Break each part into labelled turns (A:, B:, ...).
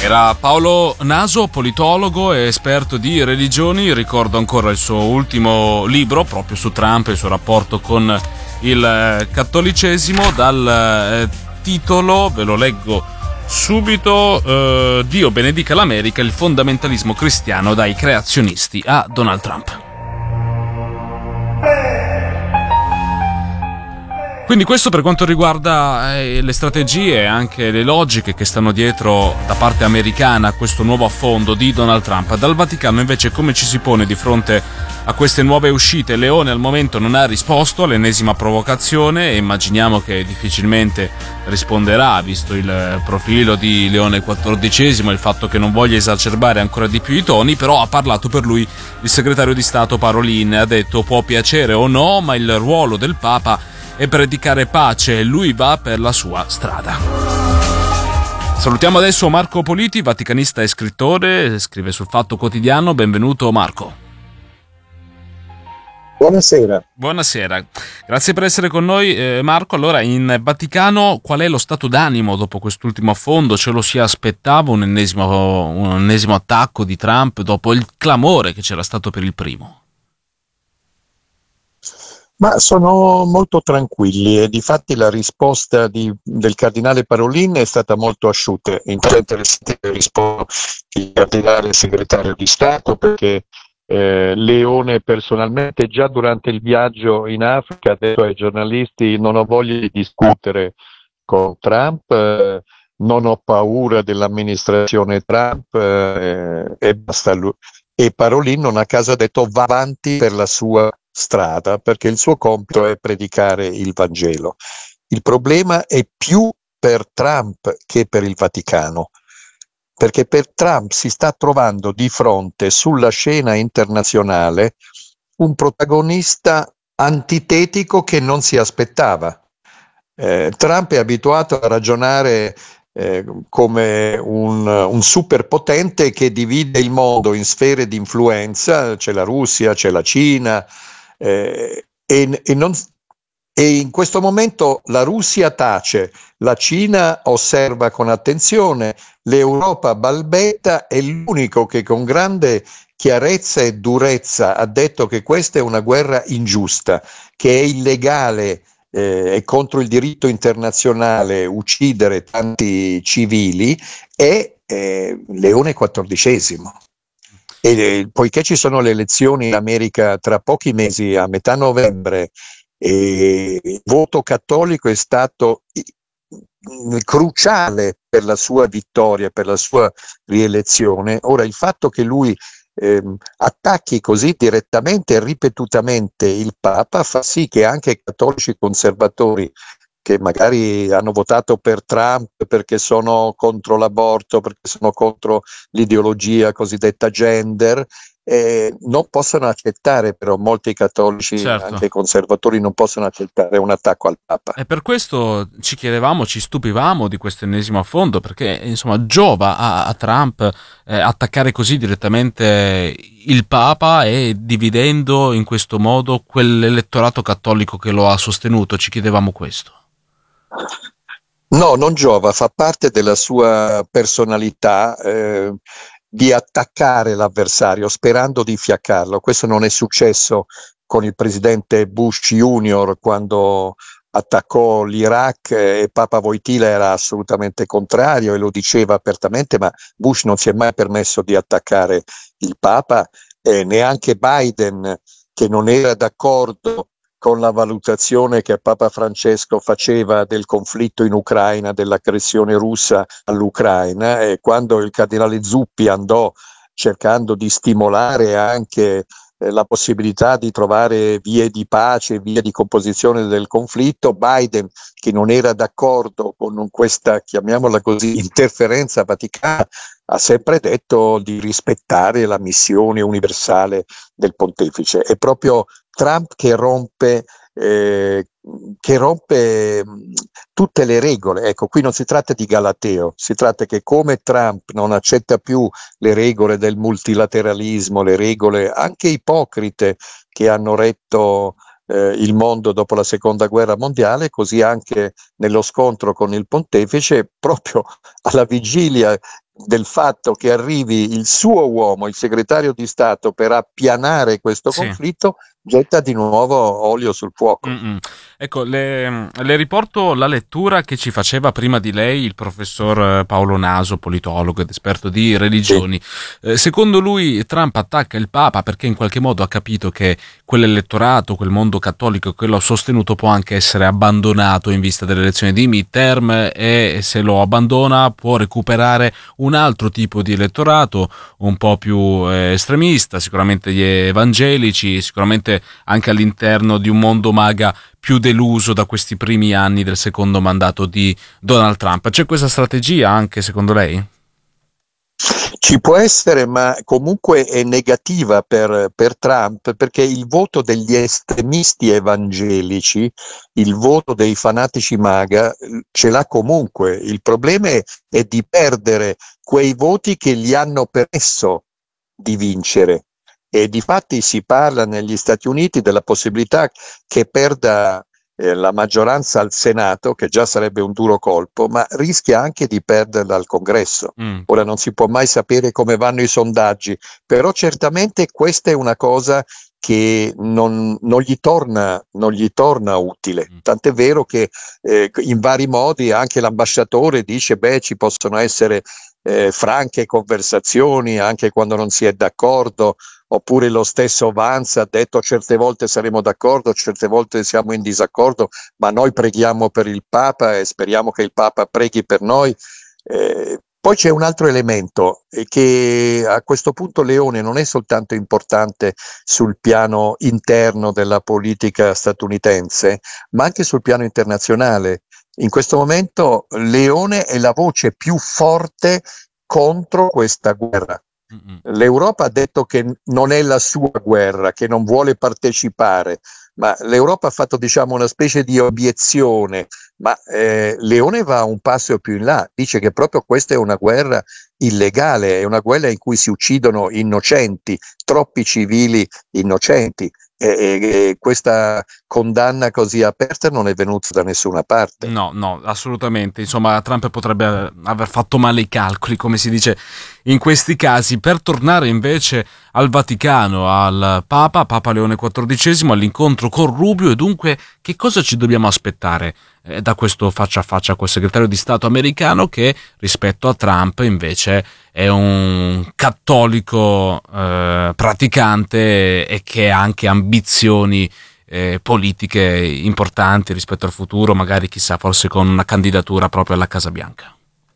A: Era Paolo Naso, politologo e esperto di religioni. Ricordo ancora il suo ultimo libro proprio su Trump e il suo rapporto con il cattolicesimo, dal titolo, ve lo leggo subito, Dio benedica l'America, il fondamentalismo cristiano dai creazionisti a Donald Trump. Quindi questo per quanto riguarda le strategie e anche le logiche che stanno dietro da parte americana a questo nuovo affondo di Donald Trump. Dal Vaticano invece come ci si pone di fronte a queste nuove uscite? Leone al momento non ha risposto all'ennesima provocazione e immaginiamo che difficilmente risponderà, visto il profilo di Leone XIV e il fatto che non voglia esacerbare ancora di più i toni. Però ha parlato per lui il segretario di Stato Parolin, ha detto può piacere o no, ma il ruolo del Papa e predicare pace, lui va per la sua strada. Salutiamo adesso Marco Politi, vaticanista e scrittore, scrive sul Fatto Quotidiano. Benvenuto Marco.
B: Buonasera.
A: Buonasera, grazie per essere con noi Marco. Allora, in Vaticano qual è lo stato d'animo dopo quest'ultimo affondo? Ce lo si aspettava un ennesimo attacco di Trump dopo il clamore che c'era stato per il primo?
B: Ma sono molto tranquilli e difatti la risposta del cardinale Parolin è stata molto asciutta. Interessante che risponda il cardinale segretario di Stato, perché Leone personalmente già durante il viaggio in Africa ha detto ai giornalisti: non ho voglia di discutere con Trump, non ho paura dell'amministrazione Trump, e basta lui. E Parolin non a caso ha detto va avanti per la sua strada, perché il suo compito è predicare il Vangelo. Il problema è più per Trump che per il Vaticano, perché per Trump si sta trovando di fronte sulla scena internazionale un protagonista antitetico che non si aspettava. Trump è abituato a ragionare come un superpotente che divide il mondo in sfere di influenza. C'è la Russia, c'è la Cina, e in questo momento la Russia tace, la Cina osserva con attenzione, l'Europa balbetta e l'unico che con grande chiarezza e durezza ha detto che questa è una guerra ingiusta, che è illegale e contro il diritto internazionale uccidere tanti civili, è Leone XIV. E poiché ci sono le elezioni in America tra pochi mesi, a metà novembre, e il voto cattolico è stato cruciale per la sua vittoria, per la sua rielezione. Ora, il fatto che lui attacchi così direttamente e ripetutamente il Papa fa sì che anche i cattolici conservatori, che magari hanno votato per Trump perché sono contro l'aborto, perché sono contro l'ideologia cosiddetta gender, non possono accettare, però molti cattolici,
A: certo,
B: anche conservatori, non possono accettare un attacco al Papa.
A: E per questo ci chiedevamo, ci stupivamo di questo ennesimo affondo, perché insomma giova a Trump attaccare così direttamente il Papa e dividendo in questo modo quell'elettorato cattolico che lo ha sostenuto. Ci chiedevamo questo.
B: No, non giova, fa parte della sua personalità di attaccare l'avversario sperando di fiaccarlo. Questo non è successo con il presidente Bush Junior quando attaccò l'Iraq, e Papa Wojtyla era assolutamente contrario e lo diceva apertamente, ma Bush non si è mai permesso di attaccare il Papa, neanche Biden, che non era d'accordo con la valutazione che Papa Francesco faceva del conflitto in Ucraina, dell'aggressione russa all'Ucraina, e quando il cardinale Zuppi andò cercando di stimolare anche la possibilità di trovare vie di pace, vie di composizione del conflitto, Biden, che non era d'accordo con questa, chiamiamola così, interferenza vaticana, ha sempre detto di rispettare la missione universale del pontefice. È proprio Trump che rompe tutte le regole. Ecco, qui non si tratta di galateo, si tratta che come Trump non accetta più le regole del multilateralismo, le regole anche ipocrite che hanno retto il mondo dopo la seconda guerra mondiale, così anche nello scontro con il pontefice, proprio alla vigilia del fatto che arrivi il suo uomo, il segretario di Stato, per appianare questo
A: Sì.
B: conflitto, getta di nuovo olio sul fuoco.
A: Mm-mm. Ecco, le riporto la lettura che ci faceva prima di lei il professor Paolo Naso, politologo ed esperto di
B: Sì.
A: religioni. Secondo lui Trump attacca il Papa perché in qualche modo ha capito che quell'elettorato, quel mondo cattolico che l'ha sostenuto può anche essere abbandonato in vista delle elezioni di midterm, e se lo abbandona può recuperare un altro tipo di elettorato un po' più estremista, sicuramente gli evangelici, sicuramente anche all'interno di un mondo MAGA più deluso da questi primi anni del secondo mandato di Donald Trump. C'è questa strategia anche secondo lei?
B: Ci può essere, ma comunque è negativa per Trump, perché il voto degli estremisti evangelici, il voto dei fanatici MAGA, ce l'ha comunque. Il problema è di perdere quei voti che gli hanno permesso di vincere. E difatti si parla negli Stati Uniti della possibilità che perda la maggioranza al Senato, che già sarebbe un duro colpo, ma rischia anche di perderla al Congresso. Ora non si può mai sapere come vanno i sondaggi, però certamente questa è una cosa che non gli torna utile. Tant'è vero che in vari modi anche l'ambasciatore dice: beh, ci possono essere franche conversazioni anche quando non si è d'accordo, oppure lo stesso Vance ha detto: certe volte saremo d'accordo, certe volte siamo in disaccordo, ma noi preghiamo per il Papa e speriamo che il Papa preghi per noi. Poi c'è un altro elemento, che a questo punto Leone non è soltanto importante sul piano interno della politica statunitense, ma anche sul piano internazionale. In questo momento Leone è la voce più forte contro questa guerra. L'Europa ha detto che non è la sua guerra, che non vuole partecipare, ma l'Europa ha fatto, diciamo, una specie di obiezione, ma Leone va un passo più in là, dice che proprio questa è una guerra illegale, è una guerra in cui si uccidono innocenti, troppi civili innocenti, e questa condanna così aperta non è venuta da nessuna parte.
A: No, no, assolutamente. Insomma, Trump potrebbe aver fatto male i calcoli, come si dice in questi casi. Per tornare invece al Vaticano, al Papa Leone XIV, all'incontro con Rubio, e dunque che cosa ci dobbiamo aspettare da questo faccia a faccia col segretario di Stato americano, che rispetto a Trump invece è un cattolico praticante e che ha anche ambizioni politiche importanti rispetto al futuro, magari chissà, forse con una candidatura proprio alla Casa Bianca?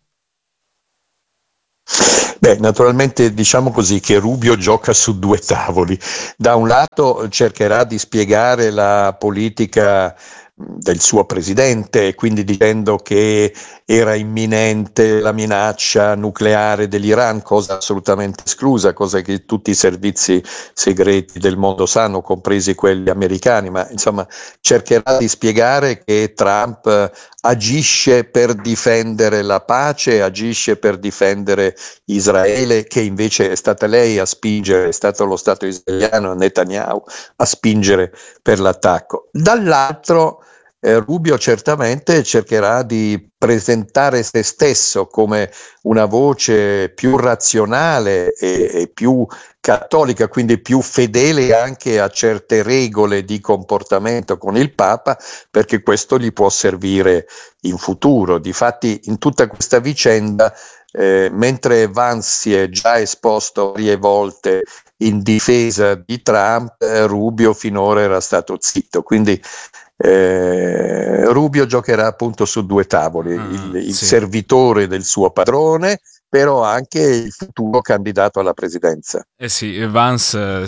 B: Beh, naturalmente diciamo così che Rubio gioca su due tavoli. Da un lato cercherà di spiegare la politica del suo presidente, quindi dicendo che era imminente la minaccia nucleare dell'Iran, cosa assolutamente esclusa, cosa che tutti i servizi segreti del mondo sanno, compresi quelli americani, ma insomma cercherà di spiegare che Trump agisce per difendere la pace, agisce per difendere Israele, che invece è stata lei a spingere, è stato lo Stato israeliano, Netanyahu, a spingere per l'attacco. Dall'altro Rubio certamente cercherà di presentare se stesso come una voce più razionale e più cattolica, quindi più fedele anche a certe regole di comportamento con il Papa, perché questo gli può servire in futuro. Difatti in tutta questa vicenda, mentre Vance si è già esposto varie volte in difesa di Trump, Rubio finora era stato zitto, quindi Rubio giocherà appunto su due tavoli, il
A: Sì.
B: servitore del suo padrone, però anche il futuro candidato alla presidenza.
A: Eh sì, Vance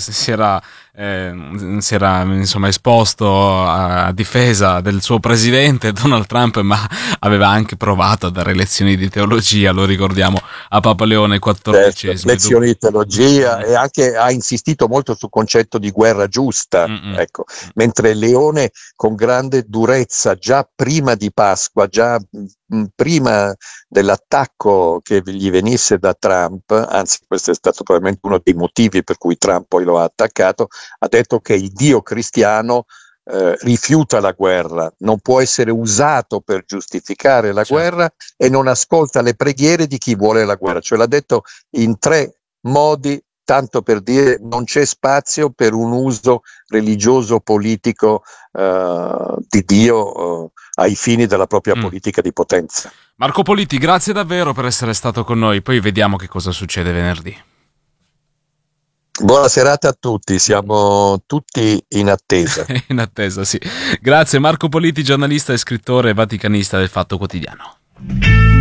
A: si era insomma esposto a difesa del suo presidente Donald Trump, ma aveva anche provato a dare lezioni di teologia, lo ricordiamo, a Papa Leone XIV.
B: Lezioni di teologia, e anche ha insistito molto sul concetto di guerra giusta, ecco. Mentre Leone con grande durezza già prima di Pasqua, già prima dell'attacco che gli venisse da Trump, anzi questo è stato probabilmente uno dei motivi per cui Trump poi lo ha attaccato, ha detto che il Dio cristiano rifiuta la guerra, non può essere usato per giustificare la guerra e non ascolta le preghiere di chi vuole la guerra. Cioè l'ha detto in 3 modi, tanto per dire non c'è spazio per un uso religioso politico di Dio ai fini della propria politica di potenza.
A: Marco Politi, grazie davvero per essere stato con noi, poi vediamo che cosa succede venerdì.
B: Buona serata a tutti, siamo tutti in attesa.
A: In attesa, sì. Grazie Marco Politi, giornalista e scrittore vaticanista del Fatto Quotidiano.